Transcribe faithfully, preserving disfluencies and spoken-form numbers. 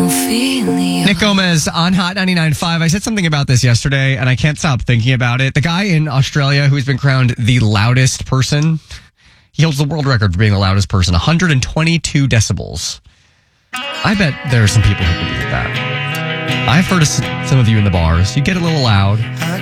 Nick Gomez on Hot ninety-nine point five. I said something about this yesterday, and I can't stop thinking about it. The guy in Australia who's been crowned the loudest person, he holds the world record for being the loudest person, one hundred twenty-two decibels. I bet there are some people who can beat that. I've heard of some of you in the bars. You get a little loud.